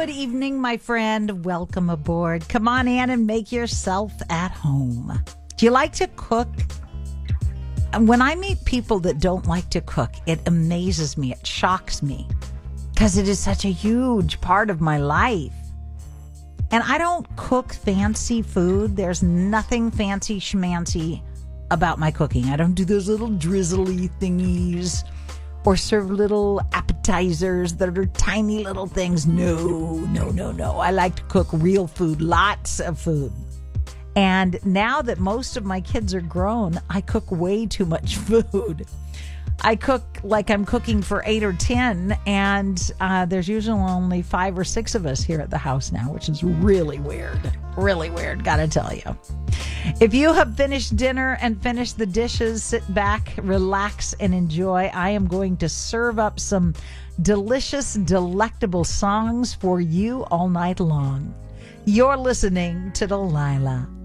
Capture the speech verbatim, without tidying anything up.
Good evening, my friend. Welcome aboard. Come on in and make yourself at home. Do you like to cook? When I meet people that don't like to cook, it amazes me. It shocks me because it is such a huge part of my life. And I don't cook fancy food. There's nothing fancy schmancy about my cooking. I don't do those little drizzly thingies or serve little appetizers that are tiny little things. No, no, no, no. I like to cook real food, lots of food. And now that most of my kids are grown, I cook way too much food. I cook like I'm cooking for eight or ten, and uh, there's usually only five or six of us here at the house now, which is really weird. Really weird, gotta tell you. If you have finished dinner and finished the dishes, sit back, relax, and enjoy. I am going to serve up some delicious, delectable songs for you all night long. You're listening to Delilah.